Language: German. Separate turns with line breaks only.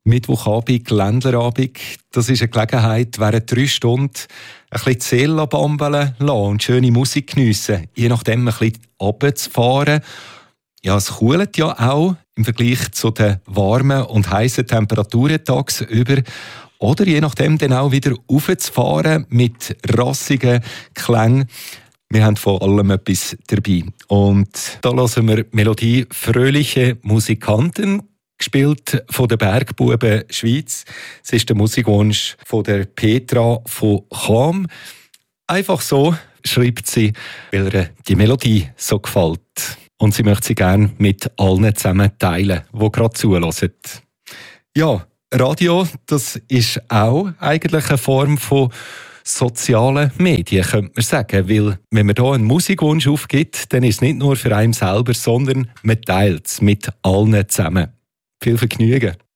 Mittwochabend, Ländlerabend, das ist eine Gelegenheit, während 3 Stunden ein bisschen die Seele bambeln lassen und schöne Musik geniessen. Je nachdem ein bisschen runterzufahren. Ja, es kühlt ja auch im Vergleich zu den warmen und heißen Temperaturen tagsüber. Oder je nachdem dann auch wieder raufzufahren mit rassigen Klängen. Wir haben von allem etwas dabei. Und da hören wir die Melodie «Fröhliche Musikanten», gespielt von der Bergbuben Schweiz. Es ist der Musikwunsch von der Petra von Cham. Einfach so schreibt sie, weil ihr die Melodie so gefällt. Und sie möchte sie gerne mit allen zusammen teilen, die gerade zuhören. Ja, Radio, das ist auch eigentlich eine Form von sozialen Medien, könnte man sagen. Weil, wenn man hier einen Musikwunsch aufgibt, dann ist es nicht nur für einen selber, sondern man teilt es mit allen zusammen. Viel Vergnügen.